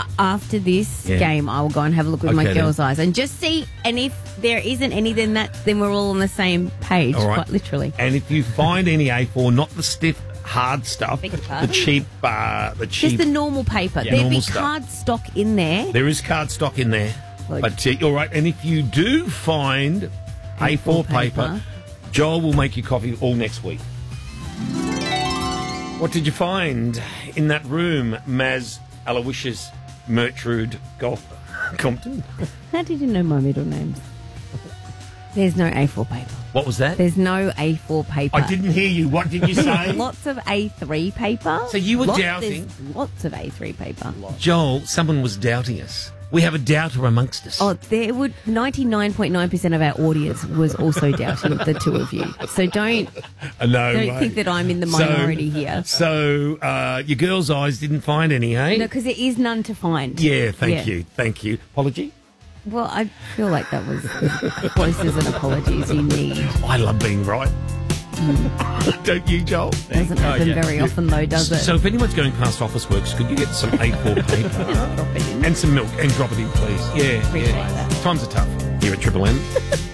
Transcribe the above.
After this game, I will go and have a look with my girls' eyes and just see. And if there isn't any, then we're all on the same page, quite literally. And if you find any A4, not the stiff, hard stuff, the cheap, just the normal paper. There'd be card stock in there. There is card stock in there. But all right. And if you do find A4 paper, Joel will make you coffee all next week. What did you find in that room, Maz Aloysius Mertrude Compton? How did you know my middle names? There's no A4 paper. What was that? There's no A4 paper. I didn't hear you. What did you say? Lots of A3 paper. So you were doubting? Lots of A3 paper. Joel, someone was doubting us. We have a doubter amongst us. Oh, 99.9% of our audience was also doubting the two of you. So don't think that I'm in the minority here. So your girl's eyes didn't find any, eh? No, because there is none to find. Yeah, thank you. Apology? Well, I feel like that was as close as an apology as you need. I love being right. Don't you, Joel? Doesn't happen very often, though, does it? So if anyone's going past Officeworks, could you get some A4 paper? Just drop it in. And some milk, and drop it in, please. Appreciate that. Times are tough here at Triple M.